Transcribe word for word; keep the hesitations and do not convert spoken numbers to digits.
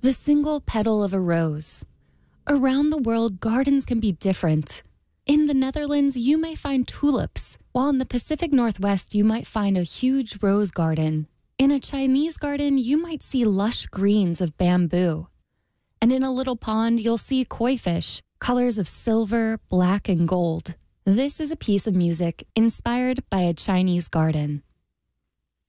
The single petal of a rose. Around the world, gardens can be different. In the Netherlands, you may find tulips, while in the Pacific Northwest, you might find a huge rose garden. In a Chinese garden, you might see lush greens of bamboo. And in a little pond, you'll see koi fish, colors of silver, black, and gold. This is a piece of music inspired by a Chinese garden.